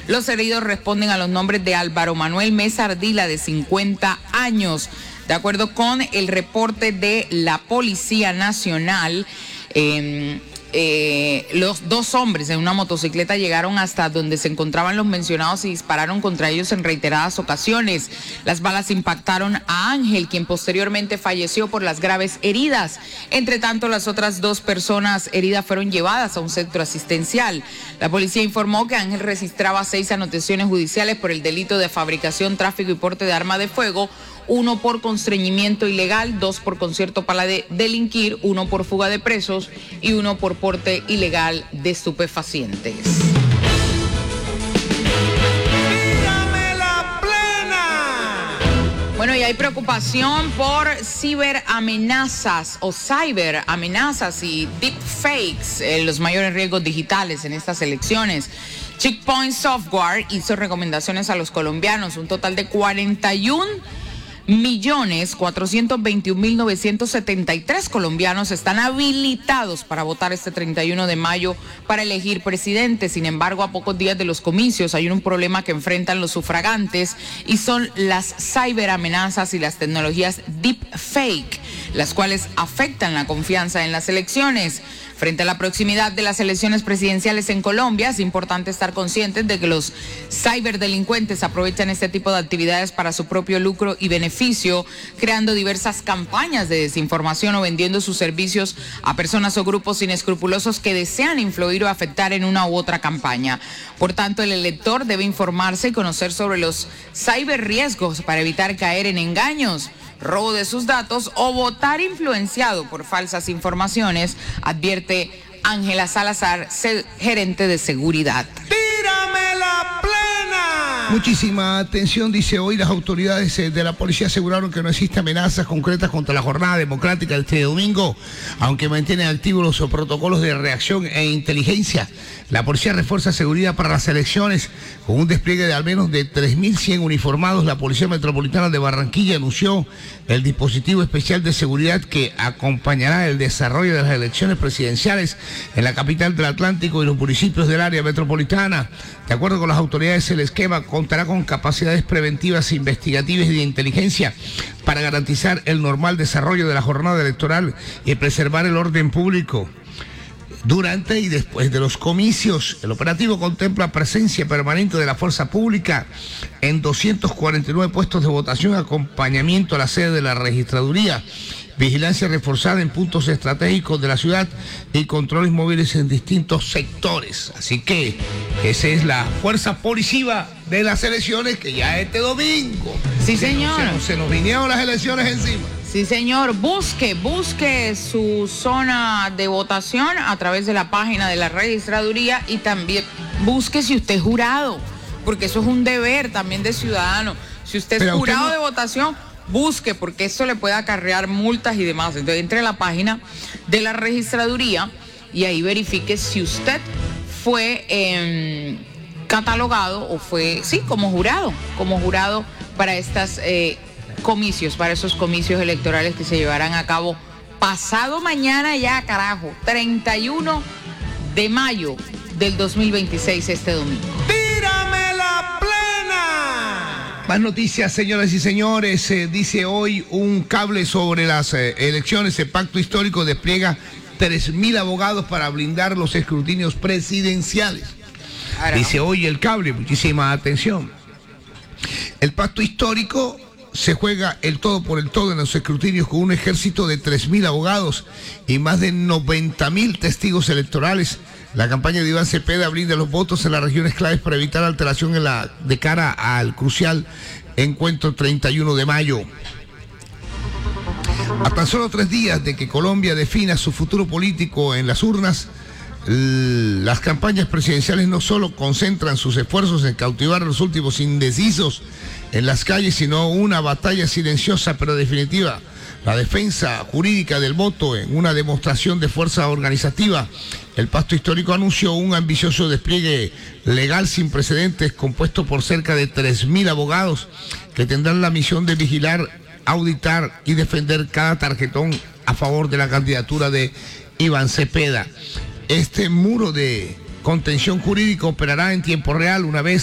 Los heridos responden a los nombres de Álvaro Manuel Mesa Ardila, de 50 años. De acuerdo con el reporte de la Policía Nacional, los dos hombres en una motocicleta llegaron hasta donde se encontraban los mencionados y dispararon contra ellos en reiteradas ocasiones. Las balas impactaron a Ángel, quien posteriormente falleció por las graves heridas. Entre tanto, las otras dos personas heridas fueron llevadas a un centro asistencial. La policía informó que Ángel registraba 6 anotaciones judiciales por el delito de fabricación, tráfico y porte de arma de fuego, 1 por constreñimiento ilegal, 2 por concierto para delinquir, 1 por fuga de presos y 1 por porte ilegal de estupefacientes. ¡Tírame la plena! Bueno, y hay preocupación por ciberamenazas y deepfakes, los mayores riesgos digitales en estas elecciones. Checkpoint Software hizo recomendaciones a los colombianos, un total de 41.421.973 colombianos están habilitados para votar este 31 de mayo para elegir presidente. Sin embargo, a pocos días de los comicios hay un problema que enfrentan los sufragantes y son las ciberamenazas y las tecnologías deepfake, las cuales afectan la confianza en las elecciones. Frente a la proximidad de las elecciones presidenciales en Colombia, es importante estar conscientes de que los ciberdelincuentes aprovechan este tipo de actividades para su propio lucro y beneficio, creando diversas campañas de desinformación o vendiendo sus servicios a personas o grupos inescrupulosos que desean influir o afectar en una u otra campaña. Por tanto, el elector debe informarse y conocer sobre los ciberriesgos para evitar caer en engaños, robo de sus datos o votar influenciado por falsas informaciones, advierte Ángela Salazar, gerente de seguridad. ¡Tírame la plena! Muchísima atención, dice hoy las autoridades de la policía aseguraron que no existen amenazas concretas contra la jornada democrática de este domingo, aunque mantienen activos los protocolos de reacción e inteligencia. La policía refuerza seguridad para las elecciones con un despliegue de al menos de 3.100 uniformados. La Policía Metropolitana de Barranquilla anunció el dispositivo especial de seguridad que acompañará el desarrollo de las elecciones presidenciales en la capital del Atlántico y los municipios del área metropolitana. De acuerdo con las autoridades, el esquema contará con capacidades preventivas, investigativas y de inteligencia para garantizar el normal desarrollo de la jornada electoral y preservar el orden público durante y después de los comicios. El operativo contempla presencia permanente de la fuerza pública en 249 puestos de votación, acompañamiento a la sede de la registraduría, vigilancia reforzada en puntos estratégicos de la ciudad y controles móviles en distintos sectores. Así que esa es la fuerza policiva de las elecciones, que ya este domingo. Sí, señor. Se nos vinieron las elecciones encima. Sí, señor. Busque su zona de votación a través de la página de la registraduría y también busque si usted es jurado, porque eso es un deber también de ciudadano. Si usted es jurado de votación, busque, porque eso le puede acarrear multas y demás. Entonces entre a la página de la registraduría y ahí verifique si usted fue catalogado o fue, sí, como jurado para estas comicios, para esos comicios electorales que se llevarán a cabo pasado mañana ya, carajo, 31 de mayo del 2026, este domingo. ¡Tírame la plena! Más noticias, señoras y señores. Dice hoy un cable sobre las elecciones. El Pacto Histórico despliega 3.000 abogados para blindar los escrutinios presidenciales. Dice hoy el cable, muchísima atención. El Pacto Histórico se juega el todo por el todo en los escrutinios con un ejército de 3.000 abogados y más de 90.000 testigos electorales. La campaña de Iván Cepeda blinda los votos en las regiones claves para evitar alteración de cara al crucial encuentro 31 de mayo. A tan solo 3 días de que Colombia defina su futuro político en las urnas, las campañas presidenciales no solo concentran sus esfuerzos en cautivar a los últimos indecisos en las calles, sino una batalla silenciosa pero definitiva, la defensa jurídica del voto en una demostración de fuerza organizativa. El Pacto Histórico anunció un ambicioso despliegue legal sin precedentes compuesto por cerca de 3.000 abogados que tendrán la misión de vigilar, auditar y defender cada tarjetón a favor de la candidatura de Iván Cepeda. Este muro de contención jurídica operará en tiempo real una vez